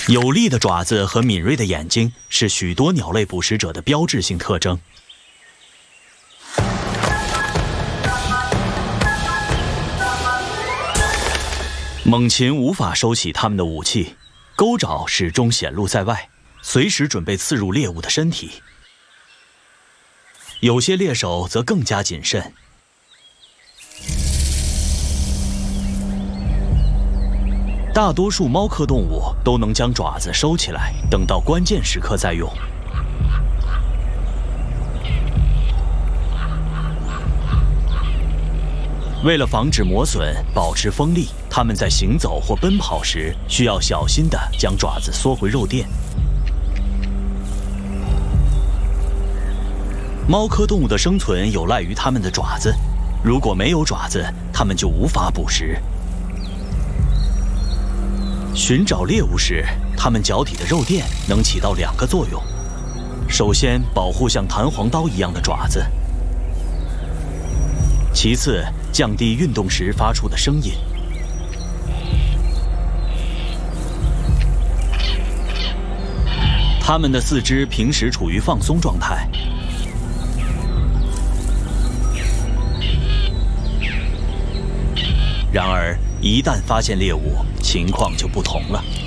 有力的爪子和敏锐的眼睛是许多鸟类捕食者的标志性特征。猛禽无法收起它们的武器，钩爪始终显露在外，随时准备刺入猎物的身体。有些猎手则更加谨慎。大多数猫科动物都能将爪子收起来，等到关键时刻再用。为了防止磨损，保持锋利，它们在行走或奔跑时需要小心地将爪子缩回肉垫。猫科动物的生存有赖于它们的爪子，如果没有爪子，它们就无法捕食。寻找猎物时，它们脚底的肉垫能起到2个作用：首先，保护像弹簧刀一样的爪子；其次，降低运动时发出的声音。它们的四肢平时处于放松状态，然而一旦发现猎物，情况就不同了。